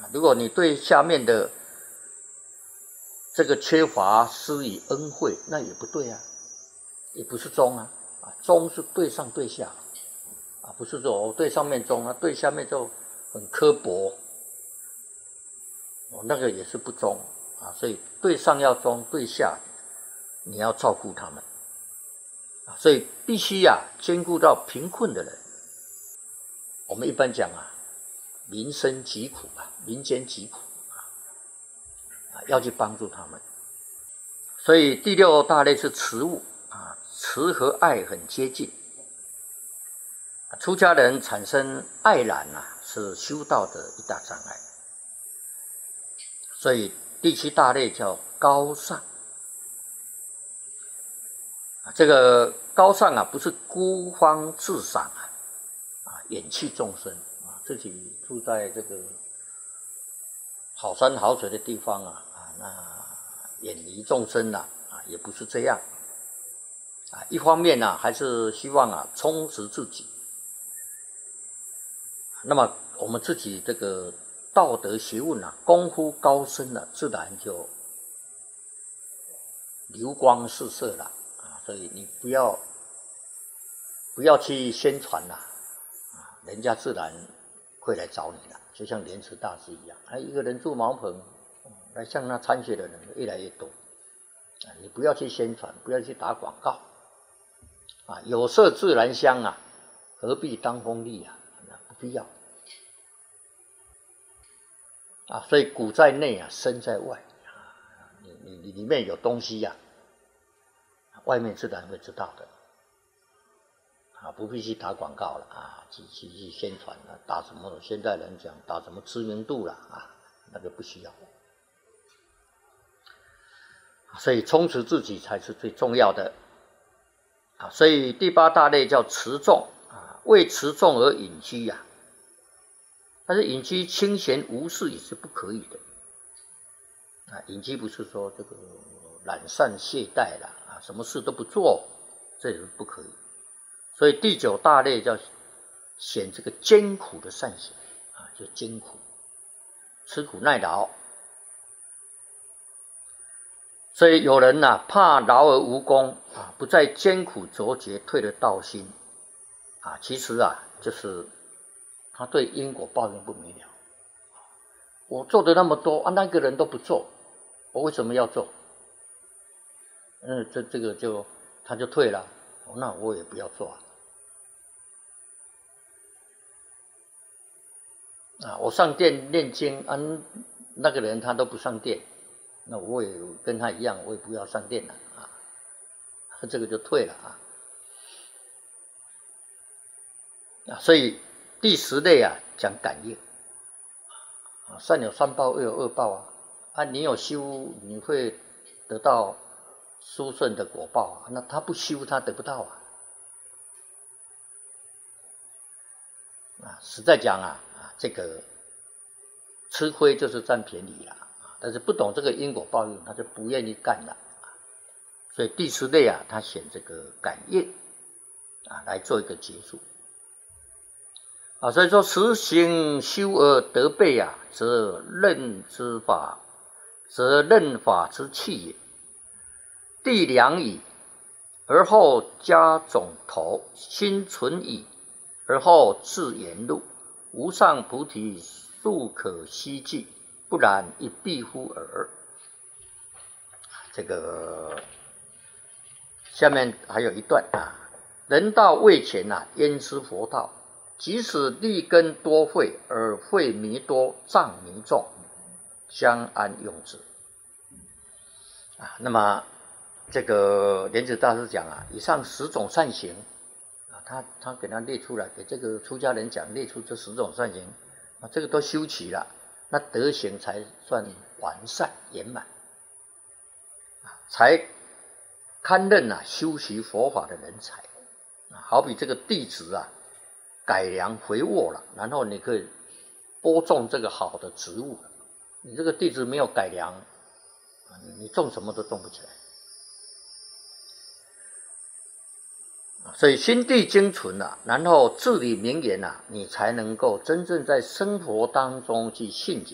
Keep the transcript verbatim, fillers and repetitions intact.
如果你对下面的这个缺乏施以恩惠，那也不对啊，也不是忠啊。啊，忠是对上对下，啊，不是说我对上面忠啊，对下面就很刻薄，哦，那个也是不忠啊。所以对上要忠，对下你要照顾他们，啊，所以必须呀、啊、兼顾到贫困的人。我们一般讲啊，民生疾苦啊，民间疾苦啊，要去帮助他们。所以第六大类是慈物啊，慈和爱很接近。出家人产生爱染啊，是修道的一大障碍。所以第七大类叫高尚。这个高尚啊，不是孤芳自赏啊，啊，远弃众生啊，自己住在这个好山好水的地方啊，啊，那远离众生啊，啊，也不是这样啊。一方面呢、啊，还是希望啊，充实自己。那么我们自己这个道德学问啊，功夫高深了、啊，自然就流光四射了啊。所以你不要不要去宣传啦、啊，啊，人家自然会来找你了。就像莲池大师一样，他一个人住茅棚，来向他参学的人越来越多。啊，你不要去宣传，不要去打广告，啊，有色自然香啊，何必当风力啊？不必要。啊，所以古在内啊，身在外啊，你你你里面有东西呀、啊，外面自然会知道的。啊，不必去打广告了啊，去去去宣传了，打什么？现在人讲打什么知名度了啊，那个不需要。所以充实自己才是最重要的啊。所以第八大类叫持众啊，为持众而隐居呀、啊。但是隐居清闲无事也是不可以的啊。隐居不是说这个懒散懈怠了啊，什么事都不做，这也是不可以。所以第九大类叫显这个艰苦的善行啊，就艰苦，吃苦耐劳。所以有人呐、啊，怕劳而无功啊，不再艰苦卓绝，退了道心啊。其实啊，就是他对因果报应不明了。我做的那么多啊，那个人都不做，我为什么要做？嗯，这这个就他就退了，那我也不要做啊。啊，我上殿念经啊，那个人他都不上殿，那我也跟他一样，我也不要上殿了啊，这个就退了啊。啊，所以第十类啊讲感应，啊，善有善报，恶有恶报啊，啊，你有修，你会得到殊胜的果报啊，那他不修，他得不到啊。啊，实在讲啊，啊，这个吃亏就是占便宜了，啊，但是不懂这个因果报应，他就不愿意干了。啊，所以第十类啊，他选这个感应啊来做一个结束。啊，所以说实行修而得备啊，则任之法，则任法之器也。地良矣，而后加种头，心存矣，而后自言路。无上菩提速可希冀，不然一必乎耳。这个下面还有一段啊，人道未前啊，焉知佛道？即使利根多慧，而慧弥多，障弥重，将安用之？啊，那么这个莲子大师讲啊，以上十种善行啊，他他给他列出来，给这个出家人讲，列出这十种善行啊，这个都修齐了，那德行才算完善圆满，啊，才堪任啊修习佛法的人才啊。好比这个地质啊，改良肥沃了，然后你可以播种这个好的植物。你这个地质没有改良，你种什么都种不起来。所以心地精纯啊，然后至理名言啊，你才能够真正在生活当中去信解。